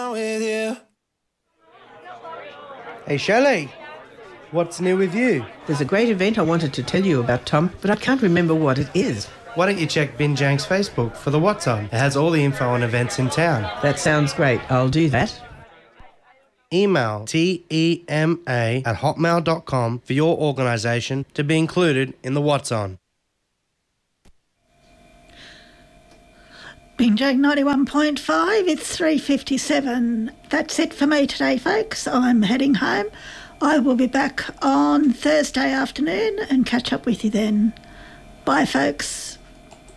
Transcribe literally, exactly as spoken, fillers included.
down with you. Hey, Shelley, what's new with you? There's a great event I wanted to tell you about, Tom, but I can't remember what it is. Why don't you check Binjank's Facebook for the What's On? It has all the info on events in town. That sounds great. I'll do that. Email T E M A at hotmail dot com for your organisation to be included in the What's On. Binjang ninety-one point five, it's three fifty-seven. That's it for me today, folks. I'm heading home. I will be back on Thursday afternoon and catch up with you then. Bye, folks.